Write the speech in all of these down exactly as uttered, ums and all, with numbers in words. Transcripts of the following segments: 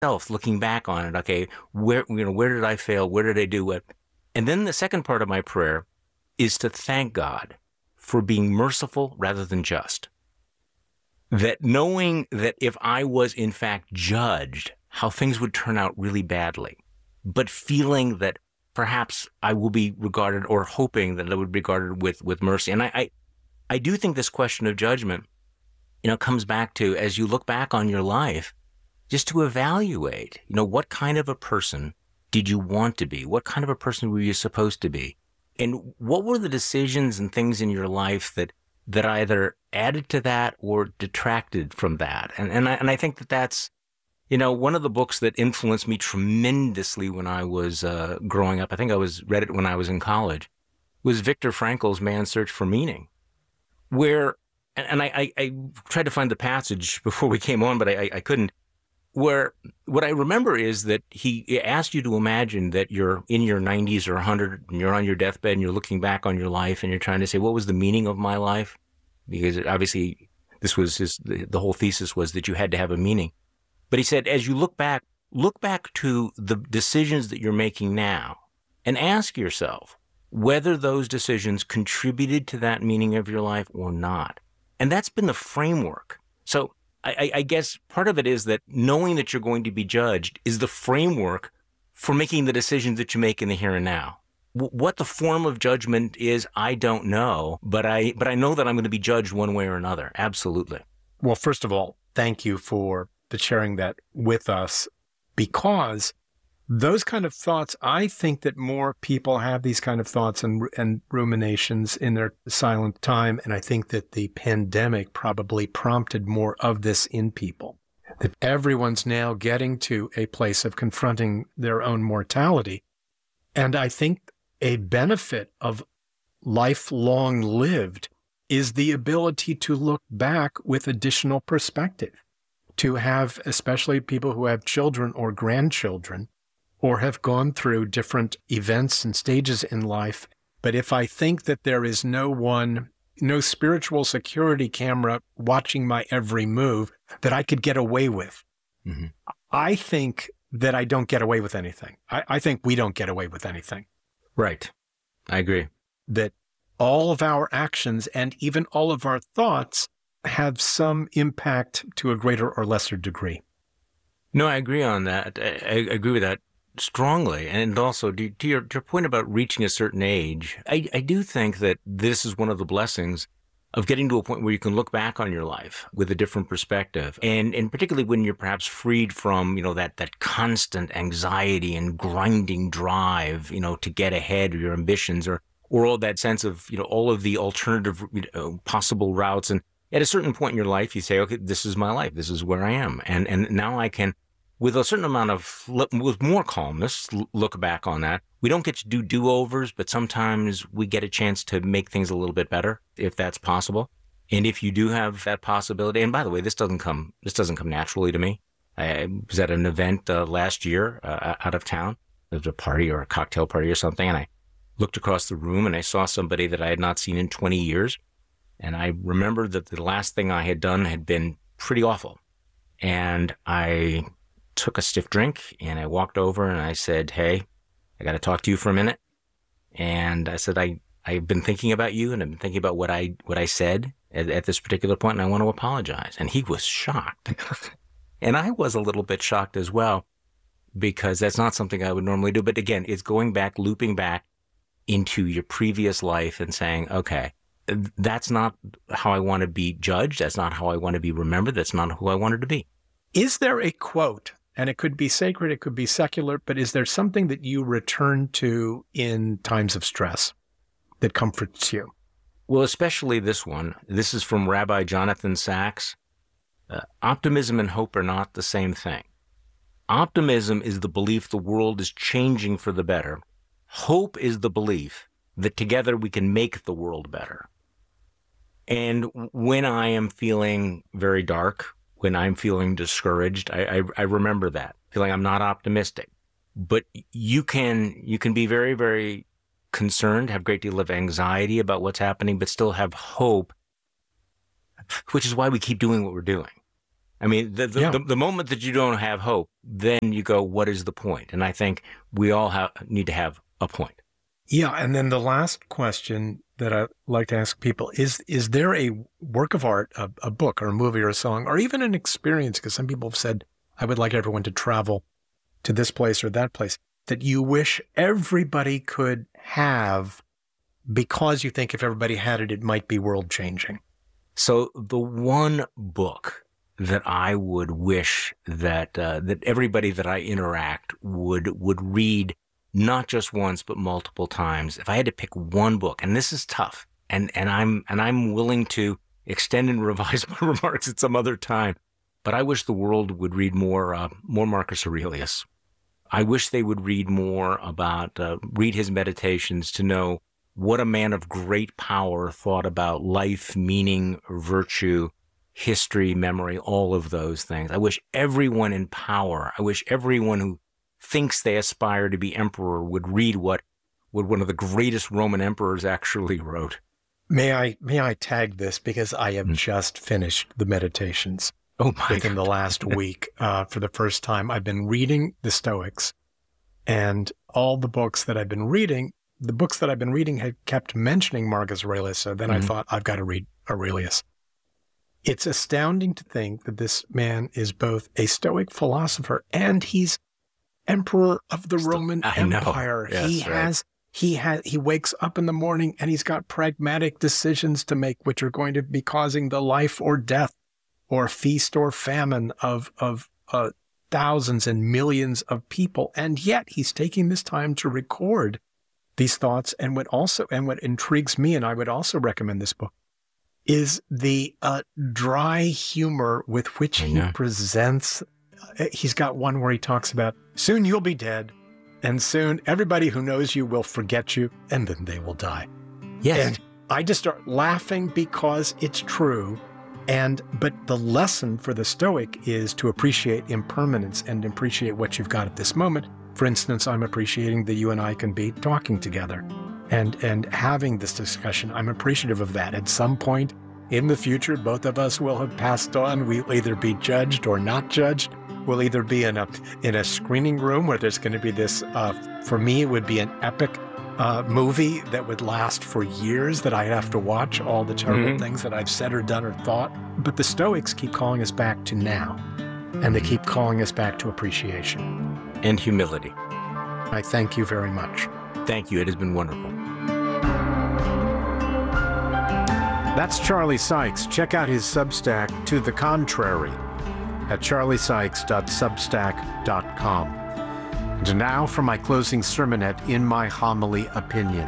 myself looking back on it. Okay, where you know where did I fail? Where did I do what? And then the second part of my prayer is to thank God for being merciful rather than just. That knowing that if I was in fact judged, how things would turn out really badly, but feeling that perhaps I will be regarded, or hoping that I would be regarded with, with mercy. And I, I, I do think this question of judgment, you know, comes back to, as you look back on your life, just to evaluate, you know, what kind of a person did you want to be? What kind of a person were you supposed to be? And what were the decisions and things in your life that that either added to that or detracted from that? And and I, and I think that that's, you know, one of the books that influenced me tremendously when I was uh, growing up. I think I was read it when I was in college. Was Viktor Frankl's Man's Search for Meaning, where, and, and I, I, I tried to find the passage before we came on, but I, I couldn't. Where what I remember is that he asked you to imagine that you're in your nineties or one hundred and you're on your deathbed and you're looking back on your life and you're trying to say, what was the meaning of my life? Because obviously this was his, the, the whole thesis was that you had to have a meaning. But he said, as you look back, look back to the decisions that you're making now and ask yourself whether those decisions contributed to that meaning of your life or not. And that's been the framework. So I, I guess part of it is that knowing that you're going to be judged is the framework for making the decisions that you make in the here and now. W- what the form of judgment is, I don't know, but I but I know that I'm going to be judged one way or another. Absolutely. Well, first of all, thank you for the sharing that with us, because those kind of thoughts, I think that more people have these kind of thoughts and, and ruminations in their silent time. And I think that the pandemic probably prompted more of this in people, that everyone's now getting to a place of confronting their own mortality. And I think a benefit of lifelong lived is the ability to look back with additional perspective, to have, especially people who have children or grandchildren, or have gone through different events and stages in life. But if I think that there is no one, no spiritual security camera watching my every move that I could get away with, mm-hmm. I think that I don't get away with anything. I, I think we don't get away with anything. Right. I agree. That all of our actions and even all of our thoughts have some impact to a greater or lesser degree. No, I agree on that. I, I agree with that strongly. And also, to, to, your, to your point about reaching a certain age, I, I do think that this is one of the blessings of getting to a point where you can look back on your life with a different perspective. And, and particularly when you're perhaps freed from, you know, that, that constant anxiety and grinding drive, you know, to get ahead, or your ambitions, or, or all that sense of, you know, all of the alternative, you know, possible routes. And at a certain point in your life, you say, okay, this is my life. This is where I am. And, and now I can, with a certain amount of, with more calmness, look back on that. We don't get to do do-overs, but sometimes we get a chance to make things a little bit better, if that's possible. And if you do have that possibility, and by the way, this doesn't come, this doesn't come naturally to me. I was at an event uh, last year uh, out of town. There was a party or a cocktail party or something, and I looked across the room and I saw somebody that I had not seen in twenty years. And I remembered that the last thing I had done had been pretty awful. And I took a stiff drink and I walked over and I said, hey, I got to talk to you for a minute. And I said, I, I've been thinking about you and I've been thinking about what I, what I said at, at this particular point, and I want to apologize. And he was shocked. And I was a little bit shocked as well, because that's not something I would normally do. But again, it's going back, looping back into your previous life and saying, okay, that's not how I want to be judged. That's not how I want to be remembered. That's not who I wanted to be. Is there a quote, and it could be sacred, it could be secular, but is there something that you return to in times of stress that comforts you? Well, especially this one. This is from Rabbi Jonathan Sacks. Uh, optimism and hope are not the same thing. Optimism is the belief the world is changing for the better. Hope is the belief that together we can make the world better. And when I am feeling very dark, when I'm feeling discouraged, I, I, I remember that, feeling I'm not optimistic. But you can you can be very, very concerned, have a great deal of anxiety about what's happening, but still have hope, which is why we keep doing what we're doing. I mean, the the, Yeah. the the moment that you don't have hope, then you go, what is the point? And I think we all have, need to have a point. Yeah, and then the last question that I like to ask people is, is there a work of art, a, a book or a movie or a song, or even an experience, because some people have said, I would like everyone to travel to this place or that place, that you wish everybody could have because you think if everybody had it, it might be world-changing? So the one book that I would wish that uh, that everybody that I interact would would read, not just once but multiple times. If I had to pick one book, and this is tough, and and I'm and I'm willing to extend and revise my remarks at some other time, but I wish the world would read more uh, more Marcus Aurelius. I wish they would read more about uh, read his meditations to know what a man of great power thought about life, meaning, virtue, history, memory, all of those things. I wish everyone in power, I wish everyone who thinks they aspire to be emperor would read what, what one of the greatest Roman emperors actually wrote. May I may I tag this, because I have mm. just finished the Meditations. Oh my within God. the last week. Uh, for the first time, I've been reading the Stoics, and all the books that I've been reading, the books that I've been reading had kept mentioning Marcus Aurelius. So then mm-hmm. I thought, I've got to read Aurelius. It's astounding to think that this man is both a Stoic philosopher and he's emperor of the Roman I Empire. Yes, he right. has, he has, he wakes up in the morning and he's got pragmatic decisions to make, which are going to be causing the life or death, or feast or famine of of uh, thousands and millions of people, and yet he's taking this time to record these thoughts. And what also and what intrigues me, and I would also recommend this book, is the uh, dry humor with which he presents. He's got one where he talks about, soon you'll be dead, and soon everybody who knows you will forget you, and then they will die. Yes. And I just start laughing because it's true. And but the lesson for the Stoic is to appreciate impermanence and appreciate what you've got at this moment. For instance, I'm appreciating that you and I can be talking together and and having this discussion. I'm appreciative of that. At some point in the future, both of us will have passed on. We'll either be judged or not judged. We'll either be in a in a screening room where there's going to be this, uh, for me, it would be an epic Uh, movie that would last for years, that I'd have to watch all the terrible mm-hmm. things that I've said or done or thought. But the Stoics keep calling us back to now, and they keep calling us back to appreciation. And humility. I thank you very much. Thank you. It has been wonderful. That's Charlie Sykes. Check out his Substack, To the Contrary, at charlie sykes dot substack dot com. And now for my closing sermonette, In My Homily Opinion.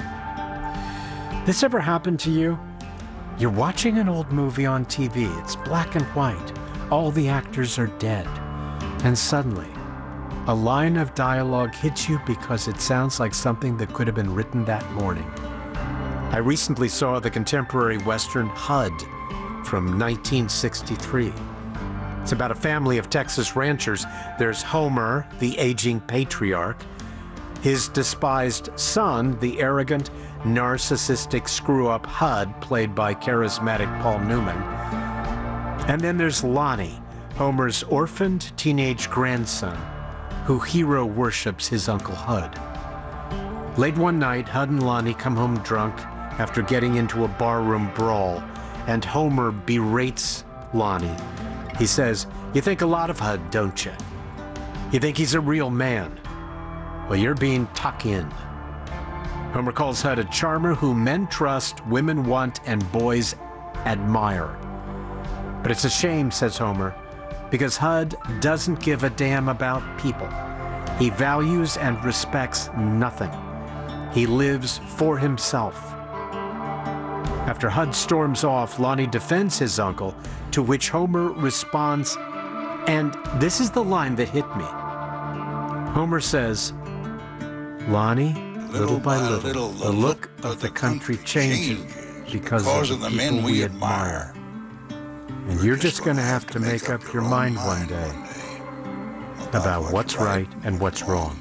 This ever happened to you? You're watching an old movie on T V. It's black and white. All the actors are dead. And suddenly, a line of dialogue hits you because it sounds like something that could have been written that morning. I recently saw the contemporary Western H U D from nineteen sixty-three. It's about a family of Texas ranchers. There's Homer, the aging patriarch, his despised son, the arrogant, narcissistic screw-up H U D, played by charismatic Paul Newman. And then there's Lonnie, Homer's orphaned teenage grandson, who hero worships his Uncle H U D. Late one night, H U D and Lonnie come home drunk after getting into a barroom brawl, and Homer berates Lonnie. He says, "You think a lot of H U D, don't you? You think he's a real man? Well, you're being tuck in." Homer calls H U D a charmer who men trust, women want, and boys admire. But it's a shame, says Homer, because H U D doesn't give a damn about people. He values and respects nothing. He lives for himself. After H U D storms off, Lonnie defends his uncle, to which Homer responds, and this is the line that hit me. Homer says, "Lonnie, little by little, the look of the country changes because of the people we admire. And you're just going to have to make up your mind one day about what's right and what's wrong."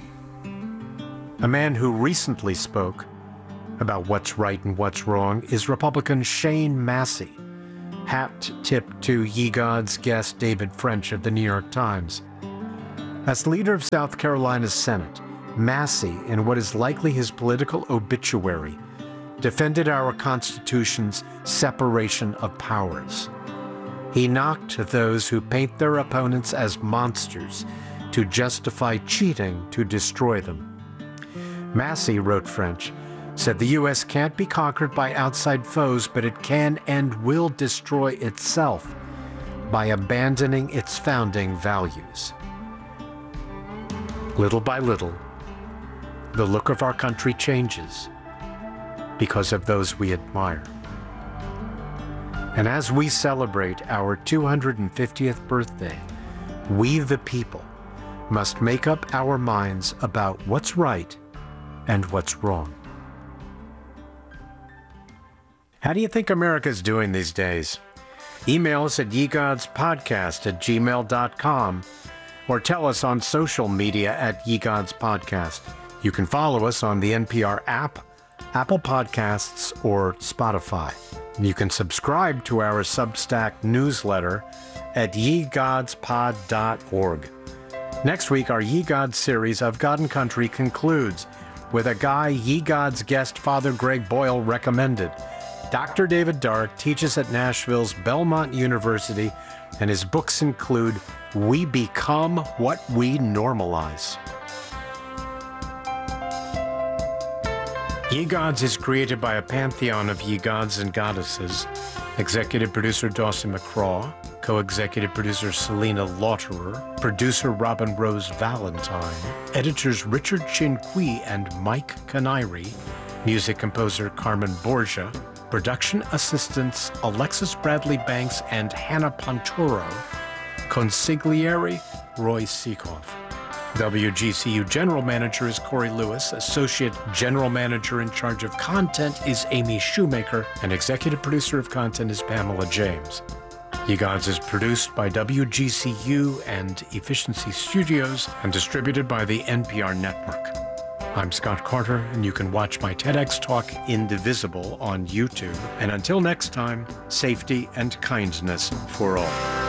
A man who recently spoke about what's right and what's wrong is Republican Shane Massey. Hat tip to Ye Gods guest David French of the New York Times. As leader of South Carolina's Senate, Massey, in what is likely his political obituary, defended our Constitution's separation of powers. He knocked those who paint their opponents as monsters to justify cheating to destroy them. Massey, wrote French, said the U S can't be conquered by outside foes, but it can and will destroy itself by abandoning its founding values. Little by little, the look of our country changes because of those we admire. And as we celebrate our two hundred fiftieth birthday, we the people must make up our minds about what's right and what's wrong. How do you think America's doing these days? Email us at yegodspodcast at gmail dot com or tell us on social media at yegodspodcast. You can follow us on the N P R app, Apple Podcasts, or Spotify. You can subscribe to our Substack newsletter at ye gods pod dot org. Next week, our Ye Gods series of God and Country concludes with a guy Ye Gods guest Father Greg Boyle recommended. Doctor David Dark teaches at Nashville's Belmont University, and his books include We Become What We Normalize. Ye Gods is created by a pantheon of ye gods and goddesses. Executive producer Dawson McCraw, co-executive producer Selena Lauterer, producer Robin Rose Valentine, editors Richard Chinqui and Mike Canary, music composer Carmen Borgia, production assistants Alexis Bradley Banks and Hannah Ponturo, consigliere Roy Seekoff. W G C U General Manager is Corey Lewis, Associate General Manager in charge of content is Amy Shoemaker, and Executive Producer of Content is Pamela James. Ye Gods is produced by W G C U and Efficiency Studios and distributed by the N P R Network. I'm Scott Carter, and you can watch my TEDx talk Indivisible on YouTube. And until next time, safety and kindness for all.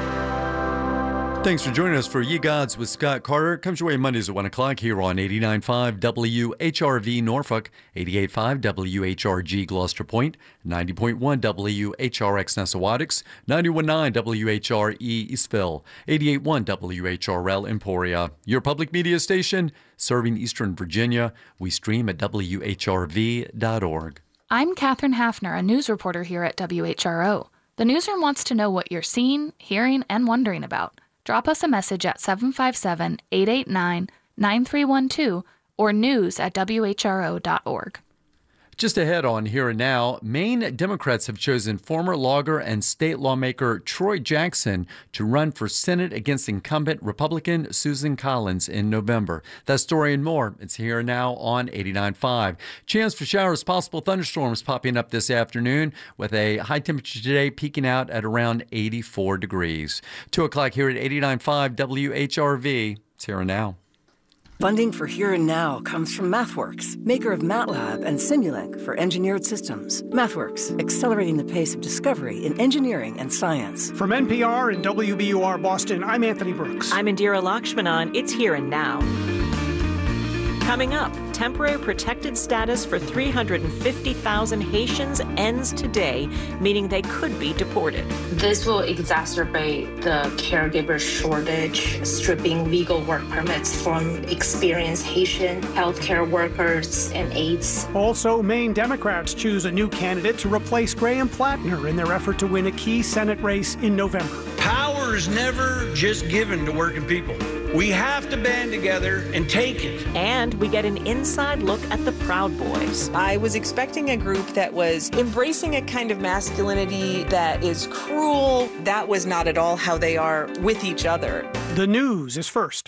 Thanks for joining us for Ye Gods with Scott Carter. It comes your way Mondays at one o'clock here on eighty-nine point five W H R V Norfolk, eighty-eight point five W H R G Gloucester Point, ninety point one W H R X Nessawadox, ninety-one point nine W H R E Eastville, eighty-eight point one W H R L Emporia. Your public media station serving Eastern Virginia. We stream at W H R V dot org. I'm Katherine Hafner, a news reporter here at W H R O. The newsroom wants to know what you're seeing, hearing, and wondering about. Drop us a message at seven five seven, eight eight nine, nine three one two or news at W H R O dot org. Just ahead on Here and Now, Maine Democrats have chosen former logger and state lawmaker Troy Jackson to run for Senate against incumbent Republican Susan Collins in November. That story and more, it's Here and Now on eighty-nine point five. Chance for showers, possible thunderstorms popping up this afternoon with a high temperature today peaking out at around eighty-four degrees. two o'clock here at eighty-nine point five W H R V. It's Here and Now. Funding for Here and Now comes from MathWorks, maker of MATLAB and Simulink for engineered systems. MathWorks, accelerating the pace of discovery in engineering and science. From N P R and W B U R Boston, I'm Anthony Brooks. I'm Indira Lakshmanan. It's Here and Now. Coming up, temporary protected status for three hundred fifty thousand Haitians ends today, meaning they could be deported. This will exacerbate the caregiver shortage, stripping legal work permits from experienced Haitian healthcare workers and aides. Also, Maine Democrats choose a new candidate to replace Graham Plattner in their effort to win a key Senate race in November. Power is never just given to working people. We have to band together and take it. And we get an inside look at the Proud Boys. I was expecting a group that was embracing a kind of masculinity that is cruel. That was not at all how they are with each other. The news is first.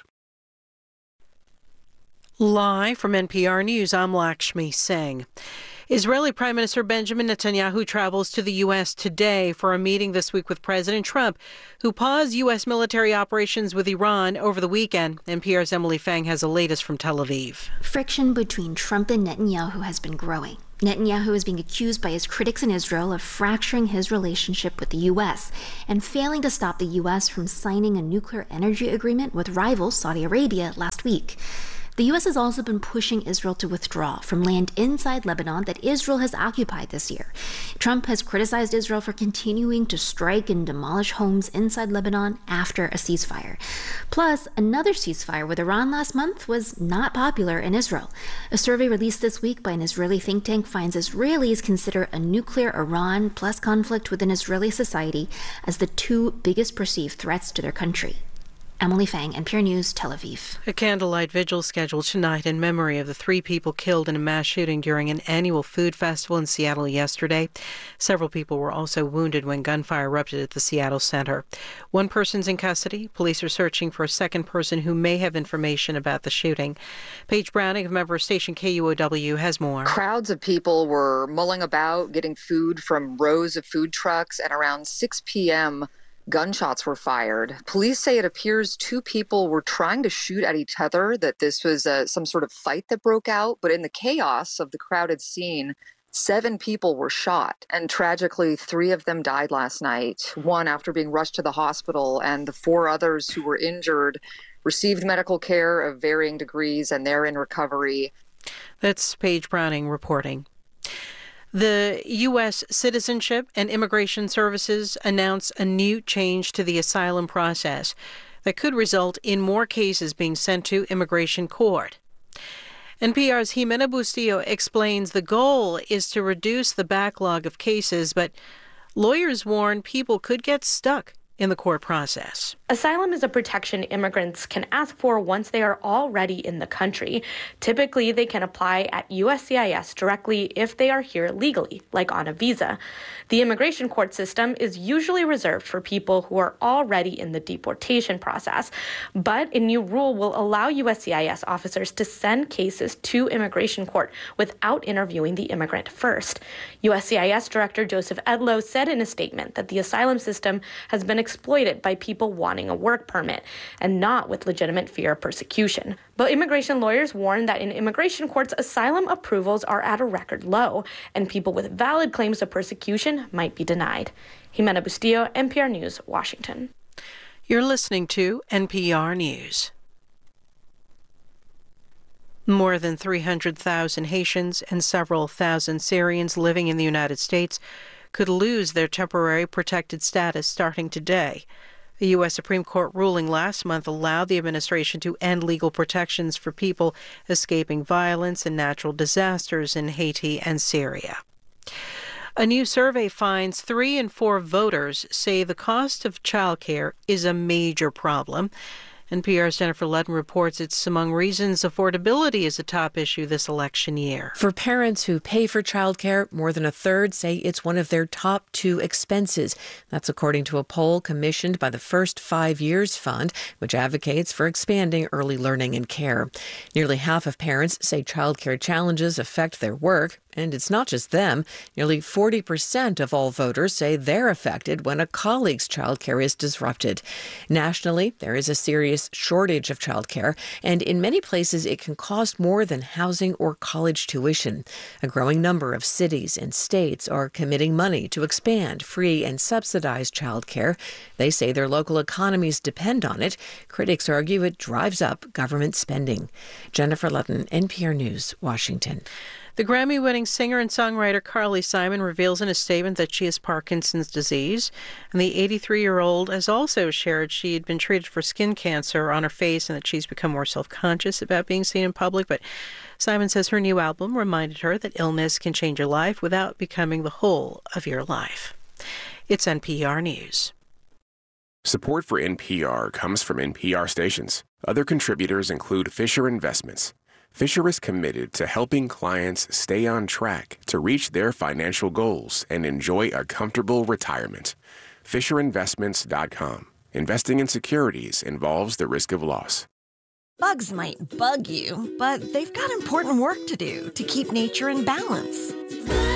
Live from N P R News, I'm Lakshmi Singh. Israeli Prime Minister Benjamin Netanyahu travels to the U S today for a meeting this week with President Trump, who paused U S military operations with Iran over the weekend. N P R's Emily Fang has the latest from Tel Aviv. Friction between Trump and Netanyahu has been growing. Netanyahu is being accused by his critics in Israel of fracturing his relationship with the U S and failing to stop the U S from signing a nuclear energy agreement with rival Saudi Arabia last week. The U S has also been pushing Israel to withdraw from land inside Lebanon that Israel has occupied this year. Trump has criticized Israel for continuing to strike and demolish homes inside Lebanon after a ceasefire. Plus, another ceasefire with Iran last month was not popular in Israel. A survey released this week by an Israeli think tank finds Israelis consider a nuclear Iran plus conflict within Israeli society as the two biggest perceived threats to their country. Emily Fang, N P R News, Tel Aviv. A candlelight vigil scheduled tonight in memory of the three people killed in a mass shooting during an annual food festival in Seattle yesterday. Several people were also wounded when gunfire erupted at the Seattle Center. One person's in custody. Police are searching for a second person who may have information about the shooting. Paige Browning of member station K U O W has more. Crowds of people were mulling about, getting food from rows of food trucks, and around six p.m., gunshots were fired. Police say it appears two people were trying to shoot at each other, that this was uh, some sort of fight that broke out. But in the chaos of the crowded scene, seven people were shot. And tragically, three of them died last night, one after being rushed to the hospital, and the four others who were injured received medical care of varying degrees, and they're in recovery. That's Paige Browning reporting. The U S Citizenship and Immigration Services announced a new change to the asylum process that could result in more cases being sent to immigration court. N P R's Jimena Bustillo explains the goal is to reduce the backlog of cases, but lawyers warn people could get stuck in the court process. Asylum is a protection immigrants can ask for once they are already in the country. Typically, they can apply at U S C I S directly if they are here legally, like on a visa. The immigration court system is usually reserved for people who are already in the deportation process, but a new rule will allow U S C I S officers to send cases to immigration court without interviewing the immigrant first. U S C I S Director Joseph Edlow said in a statement that the asylum system has been exploited by people wanting a work permit and not with legitimate fear of persecution. But immigration lawyers warn that in immigration courts, asylum approvals are at a record low, and people with valid claims of persecution might be denied. Jimena Bustillo, N P R News, Washington. You're listening to N P R News. More than three hundred thousand Haitians and several thousand Syrians living in the United States could lose their temporary protected status starting today. A U S Supreme Court ruling last month allowed the administration to end legal protections for people escaping violence and natural disasters in Haiti and Syria. A new survey finds three in four voters say the cost of childcare is a major problem. N P R's Jennifer Ludden reports it's among reasons affordability is a top issue this election year. For parents who pay for childcare, more than a third say it's one of their top two expenses. That's according to a poll commissioned by the First Five Years Fund, which advocates for expanding early learning and care. Nearly half of parents say childcare challenges affect their work. And it's not just them. Nearly forty percent of all voters say they're affected when a colleague's childcare is disrupted. Nationally, there is a serious shortage of childcare, and in many places it can cost more than housing or college tuition. A growing number of cities and states are committing money to expand free and subsidized childcare. They say their local economies depend on it. Critics argue it drives up government spending. Jennifer Ludden, N P R News, Washington. The Grammy-winning singer and songwriter Carly Simon reveals in a statement that she has Parkinson's disease, and the eighty-three-year-old has also shared she had been treated for skin cancer on her face and that she's become more self-conscious about being seen in public. But Simon says her new album reminded her that illness can change your life without becoming the whole of your life. It's N P R News. Support for N P R comes from N P R stations. Other contributors include Fisher Investments. Fisher is committed to helping clients stay on track to reach their financial goals and enjoy a comfortable retirement. Fisher Investments dot com. Investing in securities involves the risk of loss. Bugs might bug you, but they've got important work to do to keep nature in balance.